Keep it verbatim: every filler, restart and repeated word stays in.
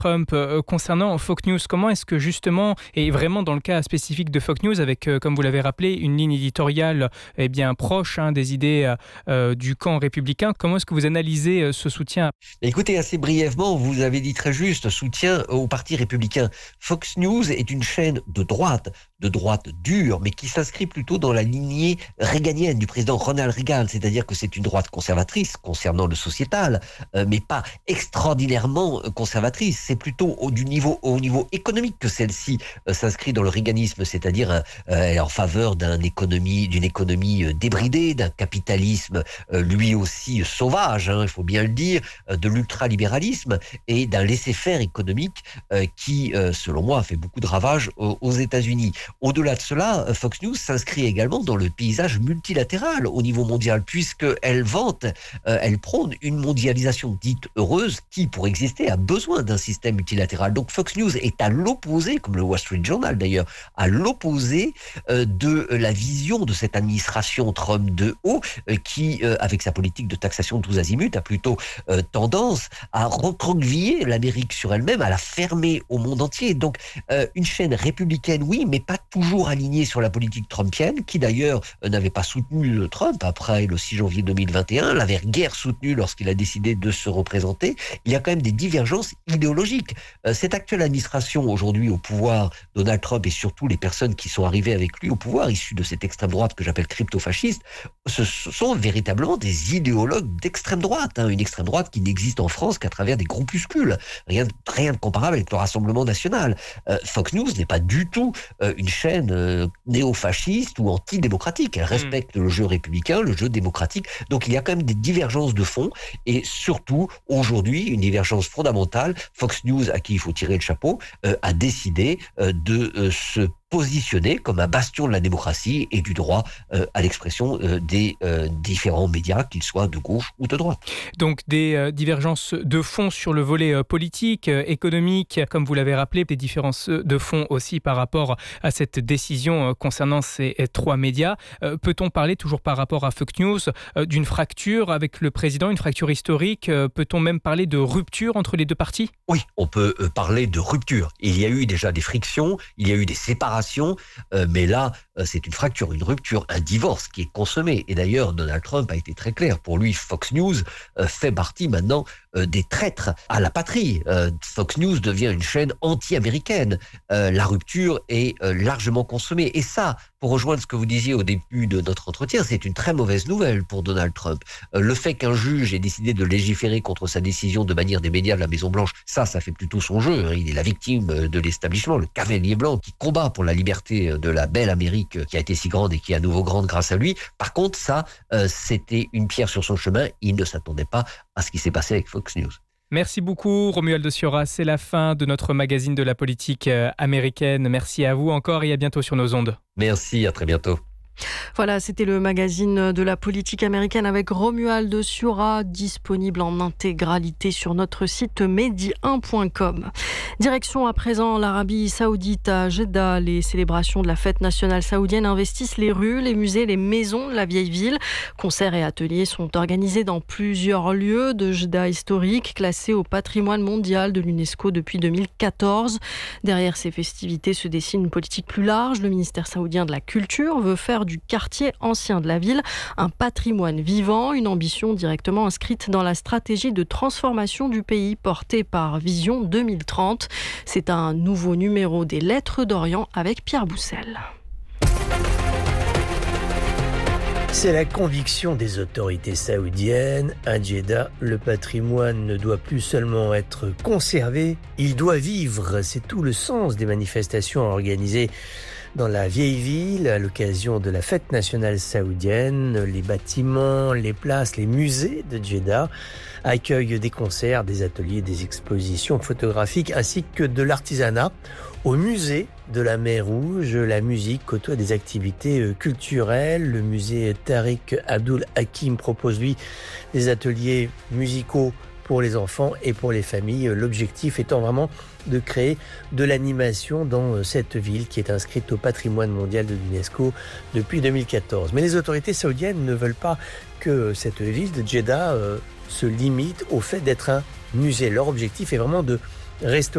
Trump. Euh, concernant Fox News, comment est-ce que justement, et vraiment dans le cas spécifique de Fox News, avec, euh, comme vous l'avez rappelé, une ligne éditoriale eh bien, proche hein, des idées euh, du camp républicain, comment est-ce que vous analysez euh, ce soutien? Écoutez, assez brièvement, vous avez dit très juste, soutien au Parti républicain. Fox News est une chaîne de droite, de droite dure, mais qui s'inscrit plutôt dans la lignée réganienne du président Ronald Reagan, c'est-à-dire que c'est une droite conservatrice concernant le sociétal, euh, mais pas extraordinairement conservatrice. C'est plutôt au, du niveau, au niveau économique que celle-ci euh, s'inscrit dans le réganisme, c'est-à-dire euh, en faveur d'une économie, d'une économie euh, débridée, d'un capitalisme euh, lui aussi sauvage, hein, il faut bien le dire, euh, de l'ultralibéralisme et d'un laisser-faire économique euh, qui, euh, selon moi, a fait beaucoup de ravages aux, aux États-Unis. Au-delà de cela, Fox News s'inscrit également dans le paysage multilatéral au niveau mondial, puisqu'elle vante, euh, elle prône une mondialisation dite heureuse qui, pour exister, a besoin d'un système multilatéral. Donc Fox News est à l'opposé, comme le Wall Street Journal d'ailleurs, à l'opposé euh, de la vision de cette administration Trump de haut, euh, qui, euh, avec sa politique de taxation de tous azimuts, a plutôt euh, tendance à recroqueviller l'Amérique sur elle-même, à la fermer au monde entier. Donc euh, une chaîne républicaine, oui, mais pas toujours alignée sur la politique trumpienne, qui d'ailleurs euh, n'avait pas soutenu Trump après le six janvier deux mille vingt et un, l'avait guère soutenu lorsqu'il a décidé de se représenter. Il y a quand même des divergences idéologiques. Euh, cette actuelle administration aujourd'hui au pouvoir, Donald Trump et surtout les personnes qui sont arrivées avec lui au pouvoir, issues de cette extrême droite que j'appelle crypto-fasciste, ce sont véritablement des idéologues d'extrême droite, hein, une extrême droite qui n'existe en France qu'à travers des groupuscules. Rien, rien de comparable avec le Rassemblement national. Euh, Fox News n'est pas du tout euh, une chaîne euh, néo-fasciste ou antidémocratique. Elle respecte mmh. le jeu républicain, le jeu démocratique. Donc il y a quand même des divergences de fond et surtout aujourd'hui une divergence fondamentale. Fox News, à qui il faut tirer le chapeau, euh, a décidé euh, de euh, se positionné comme un bastion de la démocratie et du droit euh, à l'expression euh, des euh, différents médias, qu'ils soient de gauche ou de droite. Donc des euh, divergences de fond sur le volet euh, politique, euh, économique, comme vous l'avez rappelé, des différences de fond aussi par rapport à cette décision euh, concernant ces euh, trois médias. Euh, peut-on parler, toujours par rapport à Fox News, euh, d'une fracture avec le président, une fracture historique? euh, Peut-on même parler de rupture entre les deux partis? Oui, on peut euh, parler de rupture. Il y a eu déjà des frictions, il y a eu des séparations, Euh, mais là, euh, c'est une fracture, une rupture, un divorce qui est consommé. Et d'ailleurs, Donald Trump a été très clair. Pour lui, Fox News euh, fait partie maintenant euh, des traîtres à la patrie. Euh, Fox News devient une chaîne anti-américaine. Euh, la rupture est euh, largement consommée. Et ça, pour rejoindre ce que vous disiez au début de notre entretien, c'est une très mauvaise nouvelle pour Donald Trump. Euh, le fait qu'un juge ait décidé de légiférer contre sa décision de bannir des médias de la Maison-Blanche, ça, ça fait plutôt son jeu. Hein. Il est la victime de l'établissement, le cavalier blanc qui combat pour la liberté de la belle Amérique qui a été si grande et qui est à nouveau grande grâce à lui. Par contre, ça, euh, c'était une pierre sur son chemin. Il ne s'attendait pas à ce qui s'est passé avec Fox News. Merci beaucoup Romualdo Sciorra, c'est la fin de notre magazine de la politique américaine. Merci à vous encore et à bientôt sur nos ondes. Merci, à très bientôt. Voilà, c'était le magazine de la politique américaine avec Romualdo Sciorra, disponible en intégralité sur notre site medi un point com. Direction à présent l'Arabie Saoudite à Jeddah. Les célébrations de la fête nationale saoudienne investissent les rues, les musées, les maisons de la vieille ville. Concerts et ateliers sont organisés dans plusieurs lieux de Jeddah historique, classés au patrimoine mondial de l'UNESCO depuis deux mille quatorze. Derrière ces festivités se dessine une politique plus large. Le ministère saoudien de la Culture veut faire du quartier ancien de la ville un patrimoine vivant, une ambition directement inscrite dans la stratégie de transformation du pays portée par Vision deux mille trente. C'est un nouveau numéro des Lettres d'Orient avec Pierre Boussel. C'est la conviction des autorités saoudiennes. À Jeddah, le patrimoine ne doit plus seulement être conservé, il doit vivre. C'est tout le sens des manifestations organisées dans la vieille ville à l'occasion de la fête nationale saoudienne. Les bâtiments, les places, les musées de Jeddah accueillent des concerts, des ateliers, des expositions photographiques ainsi que de l'artisanat. Au musée de la Mer Rouge, la musique côtoie des activités culturelles. Le musée Tariq Abdul Hakim propose, lui, des ateliers musicaux pour les enfants et pour les familles. L'objectif étant vraiment de créer de l'animation dans cette ville qui est inscrite au patrimoine mondial de l'UNESCO depuis deux mille quatorze. Mais les autorités saoudiennes ne veulent pas que cette ville de Jeddah euh, se limite au fait d'être un musée. Leur objectif est vraiment de restaurer